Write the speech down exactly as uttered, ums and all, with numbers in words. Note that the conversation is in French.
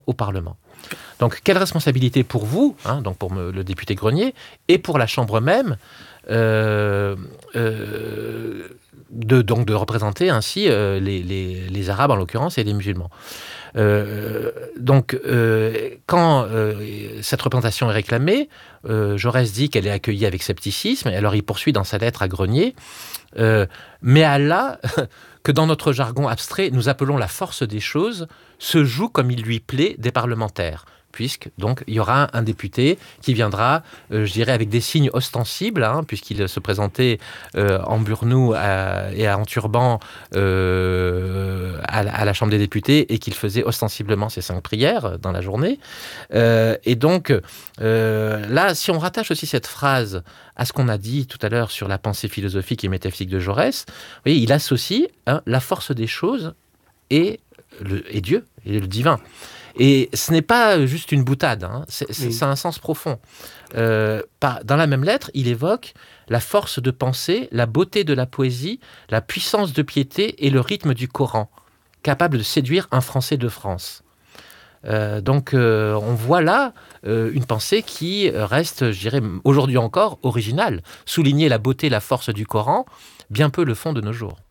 au Parlement. Donc, quelle responsabilité pour vous, hein, donc pour me, le député Grenier, et pour la Chambre même, euh, euh, de, donc de représenter ainsi euh, les, les, les Arabes en l'occurrence et les musulmans. Euh, donc, euh, quand euh, cette représentation est réclamée, euh, Jaurès dit qu'elle est accueillie avec scepticisme, et alors il poursuit dans sa lettre à Grenier, euh, mais Allah, que dans notre jargon abstrait, nous appelons la force des choses, se joue comme il lui plaît des parlementaires. Puisque donc il y aura un député qui viendra, euh, je dirais, avec des signes ostensibles, hein, puisqu'il se présentait euh, en burnou à, et en turban euh, à, à la Chambre des députés et qu'il faisait ostensiblement ses cinq prières dans la journée. Euh, et donc euh, là, si on rattache aussi cette phrase à ce qu'on a dit tout à l'heure sur la pensée philosophique et métaphysique de Jaurès, vous voyez, il associe hein, la force des choses et, le, et Dieu, et le divin. Et ce n'est pas juste une boutade, hein, c'est, c'est, oui. c'est un sens profond. Euh, par, dans la même lettre, il évoque la force de pensée, la beauté de la poésie, la puissance de piété et le rythme du Coran, capable de séduire un Français de France. Euh, donc euh, on voit là euh, une pensée qui reste, je dirais, aujourd'hui encore originale. Souligner la beauté, la force du Coran, bien peu le font de nos jours.